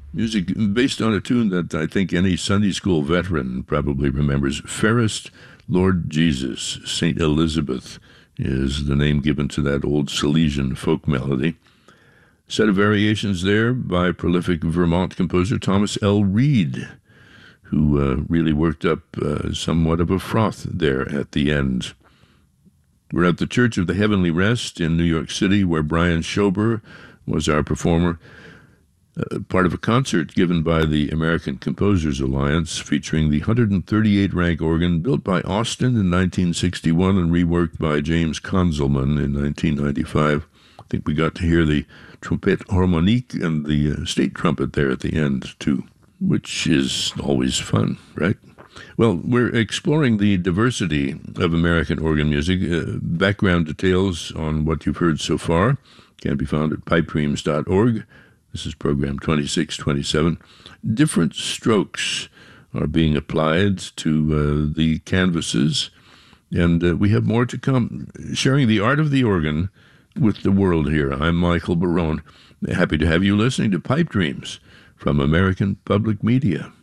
Music based on a tune that I think any Sunday school veteran probably remembers. Fairest Lord Jesus, St. Elizabeth is the name given to that old Silesian folk melody. Set of variations there by prolific Vermont composer Thomas L. Reed, who really worked up somewhat of a froth there at the end. We're at the Church of the Heavenly Rest in New York City, where Brian Schober was our performer. Part of a concert given by the American Composers Alliance featuring the 138 rank organ built by Austin in 1961 and reworked by James Konzelman in 1995. I think we got to hear the trompette harmonique and the state trumpet there at the end, too, which is always fun, right? Well, we're exploring the diversity of American organ music. Background details on what you've heard so far can be found at pipedreams.org. This is program 2627. Different strokes are being applied to the canvases, and we have more to come, sharing the art of the organ with the world here. I'm Michael Barone. Happy to have you listening to Pipe Dreams from American Public Media.